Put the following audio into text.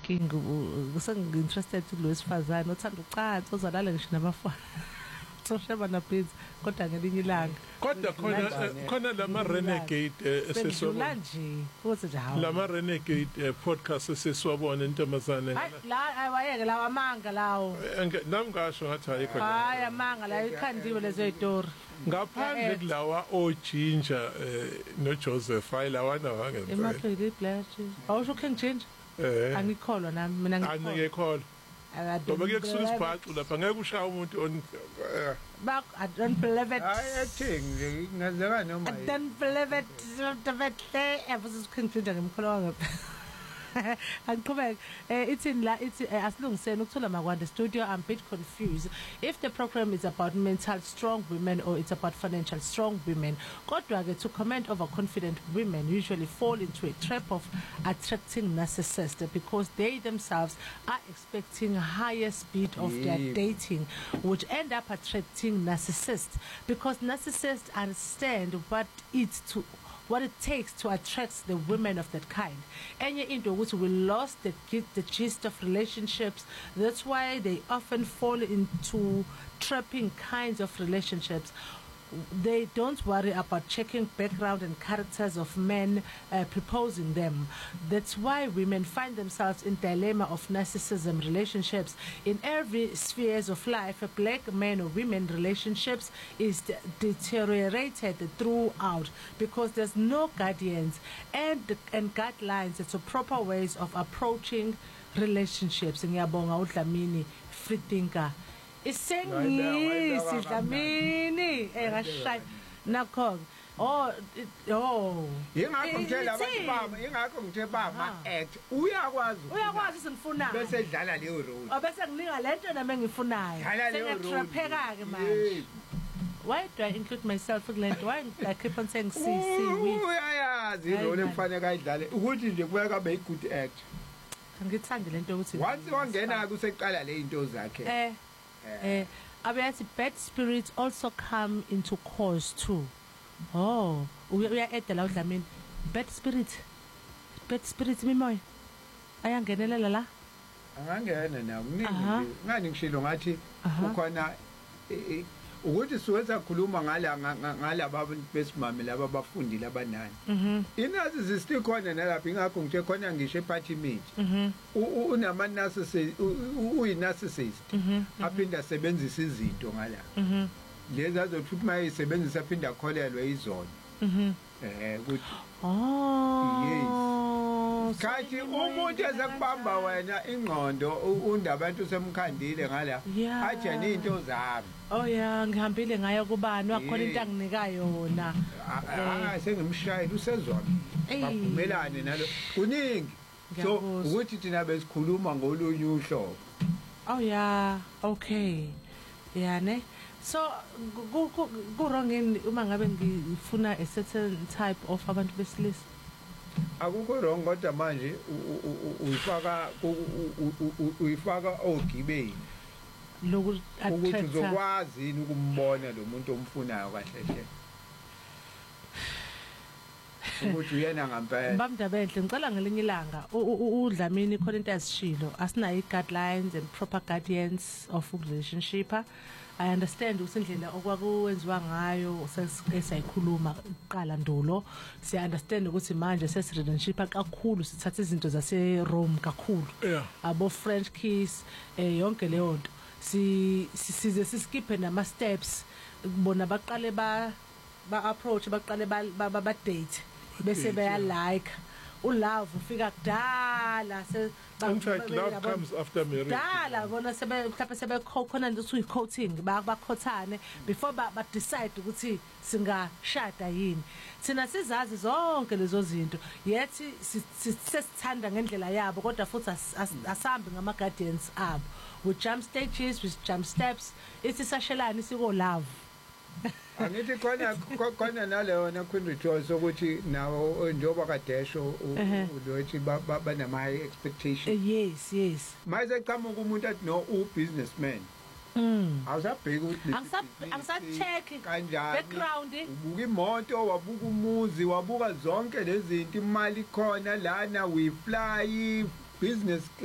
inkinga ngiseng-interested kulo wesifazane othanda ucansi ozalala ngisho nabafana sosheba nabhizi kodwa ngelinye ilanga kodwa khona lama renegade sesizula nje futhi nje hawo lama renegade podcast sesiwabona intombazane la awayeke lawa manga lawo nami ngasho ngathi ayikho hayi amanga la ikhandiwe lezo zitori ngaphandle kulawa oJinja noJoseph ayilawana wangempela emaphili black awusho King Ginger angikholwa nami mina ngikholwa angikholwa ngoba kuyekusula isibhacu lapha ngeke ushaya umuntu on I don't believe it ayethenge ngazeka noma I don't believe it definitely ever King Ginger ngimkholwa ngapha Angiqhubeka ithini la ithi asilungiseni ukuthola makwande studio. I'm a bit confused if the program is about mental strong women or it's about financial strong women. Kodwa ke to comment overconfident women usually fall into a trap of attracting narcissists because they themselves are expecting higher speed of their dating, which end up attracting narcissists because narcissists understand what it takes to attract the women of that kind. Enye into ukuthi we lost the gist of relationships. That's why they often fall into trapping kinds of relationships. They don't worry about checking background and characters of men proposing them. That's why women find themselves in dilemma of narcissism relationships. In every spheres of life, a black man or women relationships is deteriorated throughout because there's no guardians and guidelines. It's a proper ways of approaching relationships. Ngiyabonga uDlamini free thinker. Isengisi Dlamini engashaya nakho ingakho ngitshela abantu baba ingakho ngithe baba act uyakwazi singifuna bese dlala leyo role bese ngilinga lento nami engifunayo sengiyatrapheka ke manje. Why do I include myself in lento? Why I keep on saying uyayazi role ekufanele ayidlale ukuthi nje kubeka be good act ngithanda lento ukuthi once wangena kuseqala le into zakhe abayathi bad spirits also come into cause too. Uya edela uDlamini bad spirit mimoya ayangenelela la angangena na kuningi ngani ngishilo ngathi ukhona ukuthi siwenza khuluma ngalaba besimame laba bafundile abanani inazi zisithi khona nalapha ingakho ngithe khona ngisho epartment unama narcissist uyinarcissist aphinda sebenzisa izinto ngala lezi azothi mayisebenzisa aphinda akholelwe izona ukuthi yes kathi umuntu ezakubamba wena ingqondo undabantu semkhandile ngala ajani into zami ngihambile ngayo kubani wakhona into anginika yona sengimshayela usezona bavumelane nalo kuningi so ukuthi thina besikhuluma ngolunye uhlobo okay ne so ku-wrong uma ngabe ngifuna a certain type of abantu besilisa akukho wrong kodwa manje uyifaka ogibeni ukuthi uzokwazi ukumbona lo muntu omfunayo kahle hle ukuthi uyena ngempela bamndabenhle ngicela ngelinye ilanga uDlamini khona into yazishilo asinayo guidelines and proper guardians of relationship. I understand ukuthi indlela okwakuwenziwa ngayo sesayikhuluma uqala ndulo siya understand ukuthi manje sesirelationship kakhulu sithatha izinto zase Rome kakhulu abo French kiss yonke leyo nto size siskipe nama steps kubona baqale ba approach baqale ba date bese baya like ulove ufika kudala in fact love comes after marriage dala bona mhlawumbe khona nje uthi coating bakhothane before ba decide ukuthi singashada yini. Thina sizazi zonke lezo zinto yethi sesithanda ngendlela yabo kodwa futhi asambi ngama guardians abo with jump stages with jump steps isisashelana isiko love. Angithi khona naleyo na Queen ukuthi nawo njoba kadesho ulothi banama high expectations. Yes mase qhamuka umuntu athi no businessman awusabheka ukuthi angisacheck background ubuka imoto wabuka umuzi wabuka zonke lezi zinto imali khona lana we fly business